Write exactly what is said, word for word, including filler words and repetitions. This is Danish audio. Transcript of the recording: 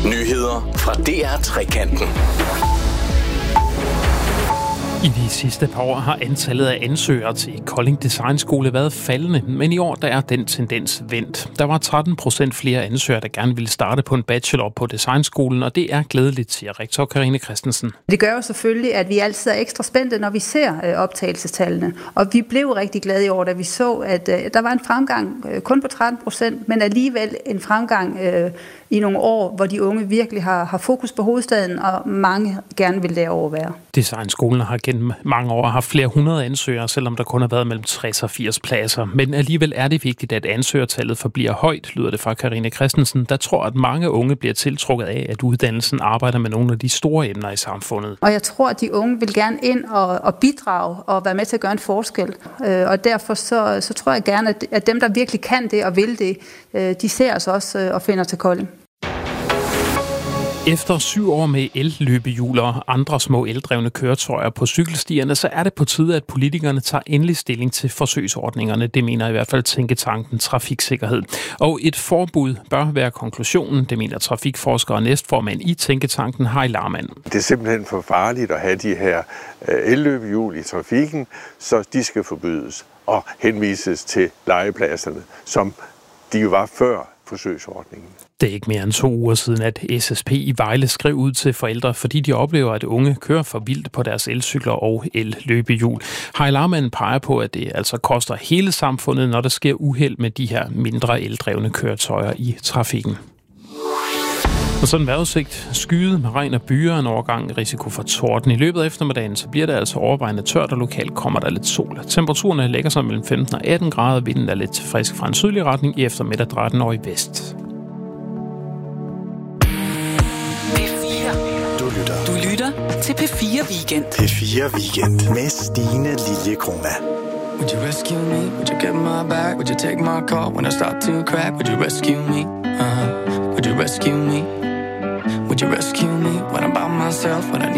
Nyheder fra D R Trekanten. I de sidste par år har antallet af ansøgere til Kolding Designskole været faldende, men i år der er den tendens vendt. Der var tretten procent flere ansøgere, der gerne ville starte på en bachelor på Designskolen, og det er glædeligt, siger rektor Karine Christensen. Det gør jo selvfølgelig, at vi altid er ekstra spændte, når vi ser optagelsestallene. Og vi blev rigtig glade i år, da vi så, at der var en fremgang kun på tretten procent, men alligevel en fremgang i nogle år, hvor de unge virkelig har, har fokus på hovedstaden, og mange gerne vil derover være. Designskolen har gennem mange år haft flere hundrede ansøgere, selvom der kun har været mellem tres og firs pladser. Men alligevel er det vigtigt, at ansøgertallet forbliver højt, lyder det fra Karine Christensen, der tror, at mange unge bliver tiltrukket af, at uddannelsen arbejder med nogle af de store emner i samfundet. Og jeg tror, at de unge vil gerne ind og, og bidrage og være med til at gøre en forskel. Og derfor så, så tror jeg gerne, at dem, der virkelig kan det og vil det, de ser os også og finder til Kolding. Efter syv år med elløbehjul og andre små eldrevne køretøjer på cykelstierne, så er det på tide, at politikerne tager endelig stilling til forsøgsordningerne. Det mener i hvert fald tænketanken Trafiksikkerhed. Og et forbud bør være konklusionen, det mener trafikforsker og næstformand i tænketanken Harry Lahrmann. Det er simpelthen for farligt at have de her elløbehjul i trafikken, så de skal forbydes og henvises til legepladserne, som de jo var før forsøgsordningen. Det er ikke mere end to uger siden, at S S P i Vejle skrev ud til forældre, fordi de oplever, at unge kører for vildt på deres elcykler og elløbehjul. Harry Lahrmann peger på, at det altså koster hele samfundet, når der sker uheld med de her mindre eldrevne køretøjer i trafikken. Og sådan en vejrudsigt. Skyet med regn og byer, en overgang risiko for torden. I løbet af eftermiddagen så bliver det altså overvejende tørt, og lokalt kommer der lidt sol. Temperaturerne lægger sig mellem femten og atten grader. Vinden er lidt frisk fra en sydlig retning. I eftermiddag drejer den over i vest. Du lytter. Du lytter til P fire Weekend. P fire Weekend med Stine Liljekrona. Would you rescue me? Would you get my back? Would you take my call when I start to crack? Would you rescue me? Uh-huh. Would you rescue me? Would you rescue me when I'm by myself? When I